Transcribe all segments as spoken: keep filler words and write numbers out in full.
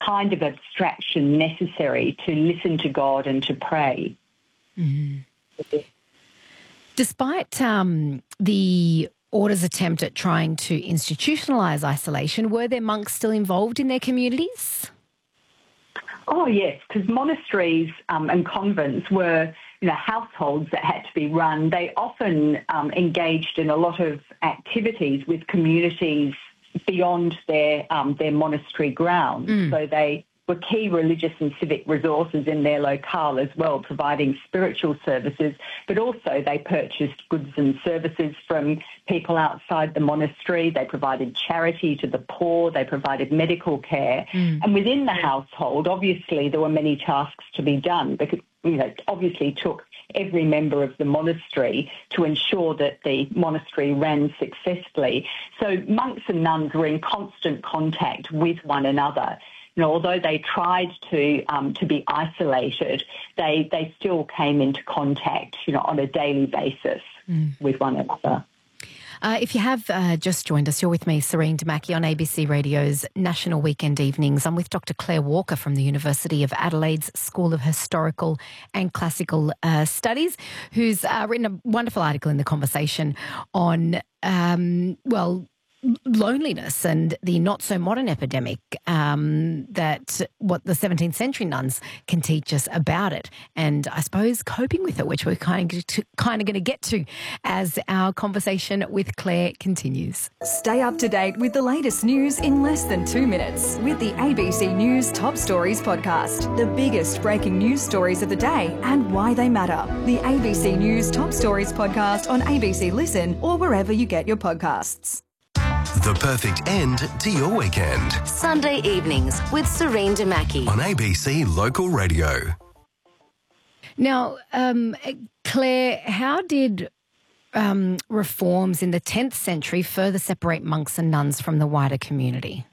kind of abstraction necessary to listen to God and to pray. Mm. Despite um, the Order's attempt at trying to institutionalise isolation, were there monks still involved in their communities? Oh, yes, because monasteries um, and convents were, you know, households that had to be run. They often um, engaged in a lot of activities with communities beyond their um, their monastery grounds. Mm. So they were key religious and civic resources in their locale as well, providing spiritual services, but also they purchased goods and services from people outside the monastery. They provided charity to the poor. They provided medical care. Mm. And within the household, obviously, there were many tasks to be done because, you know, it obviously took every member of the monastery to ensure that the monastery ran successfully. So monks and nuns were in constant contact with one another. You know, although they tried to um, to be isolated, they they still came into contact, you know, on a daily basis mm. with one another. Uh, if you have uh, just joined us, you're with me, Serene Damaki, on A B C Radio's National Weekend Evenings. I'm with Doctor Claire Walker from the University of Adelaide's School of Historical and Classical uh, Studies, who's uh, written a wonderful article in The Conversation on, um, well, loneliness and the not-so-modern epidemic um, that what the seventeenth century nuns can teach us about it, and I suppose coping with it, which we're kind of, to, kind of going to get to as our conversation with Claire continues. Stay up to date with the latest news in less than two minutes with the A B C News Top Stories podcast. The biggest breaking news stories of the day and why they matter. The A B C News Top Stories podcast on A B C Listen or wherever you get your podcasts. The perfect end to your weekend. Sunday evenings with Serene Damaki on A B C Local Radio. Now, um, Claire, how did um, reforms in the tenth century further separate monks and nuns from the wider community?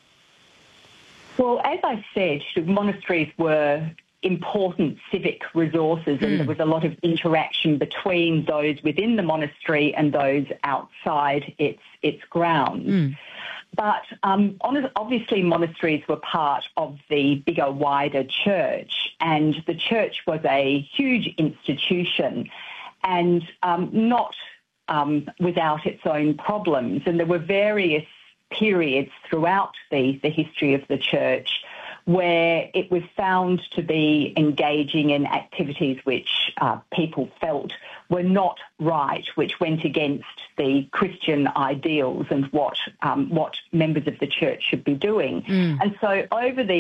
Well, as I said, monasteries were important civic resources, and mm. there was a lot of interaction between those within the monastery and those outside its its grounds. Mm. But um, obviously monasteries were part of the bigger, wider church, and the church was a huge institution and um, not um, without its own problems. And there were various periods throughout the, the history of the church where it was found to be engaging in activities which uh, people felt were not right, which went against the Christian ideals and what um, what members of the church should be doing. Mm. And so over the